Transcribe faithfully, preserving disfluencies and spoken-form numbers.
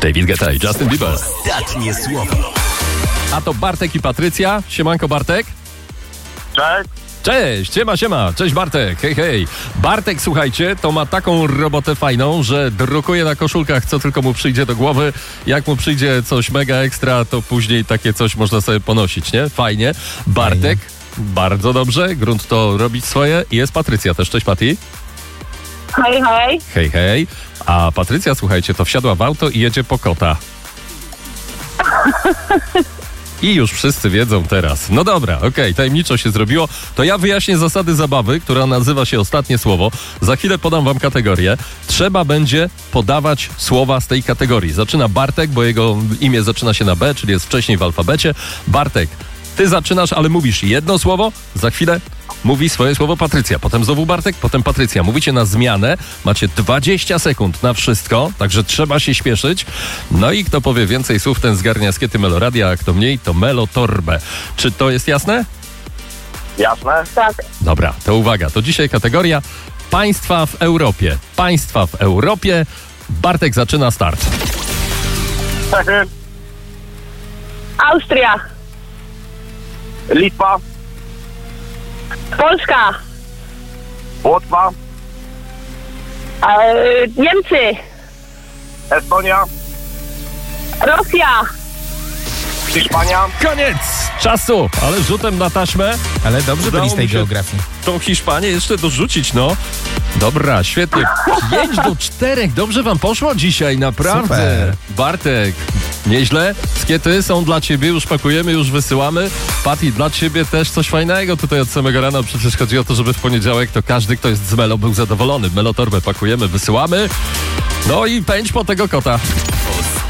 David Guetta i Justin Bieber. Ostatnie słowo. A to Bartek i Patrycja. Siemanko, Bartek. Cześć. Cześć, siema, siema. Cześć, Bartek. Hej, hej. Bartek, słuchajcie, to ma taką robotę fajną, że drukuje na koszulkach, co tylko mu przyjdzie do głowy. Jak mu przyjdzie coś mega ekstra, to później takie coś można sobie ponosić, nie? Fajnie. Bartek, Fajnie. Bardzo dobrze. Grunt to robić swoje. I jest Patrycja też. Cześć, Pati. Hej, hej. Hej, hej. A Patrycja, słuchajcie, to wsiadła w auto i jedzie po kota. I już wszyscy wiedzą teraz. No dobra, okej, okay, tajemniczo się zrobiło. To ja wyjaśnię zasady zabawy, która nazywa się Ostatnie Słowo. Za chwilę podam wam kategorię. Trzeba będzie podawać słowa z tej kategorii. Zaczyna Bartek, bo jego imię zaczyna się na B, czyli jest wcześniej w alfabecie. Bartek, ty zaczynasz, ale mówisz jedno słowo. Za chwilę mówi swoje słowo Patrycja. Potem znowu Bartek, potem Patrycja. Mówicie na zmianę. Macie dwadzieścia sekund na wszystko, także trzeba się śpieszyć. No i kto powie więcej słów, ten zgarnia skiety Meloradia, a kto mniej, to Melotorbę. Czy to jest jasne? Jasne. Tak. Dobra, to uwaga. To dzisiaj kategoria państwa w Europie. Państwa w Europie. Bartek zaczyna start. Austria. Litwa. Polska. Łotwa. E, Niemcy. Estonia. Rosja. Hiszpania. Koniec czasu, ale rzutem na taśmę. Ale dobrze Udało byli z tej mi się geografii. Tą Hiszpanię jeszcze dorzucić, no. Dobra, świetnie. pięć do czterech. Dobrze wam poszło dzisiaj, naprawdę. Super. Bartek, nieźle. Skiety są dla ciebie, już pakujemy, już wysyłamy. Pati, dla ciebie też coś fajnego. Tutaj od samego rana przecież chodzi o to, żeby w poniedziałek to każdy, kto jest z Melo, był zadowolony. Melotorbę pakujemy, wysyłamy. No i pędź po tego kota.